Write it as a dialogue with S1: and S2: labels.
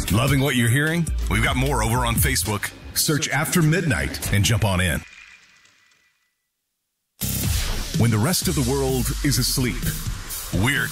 S1: Loving what you're hearing? We've got more over on Facebook. Search After Midnight and jump on in. When the rest of the world is asleep, we're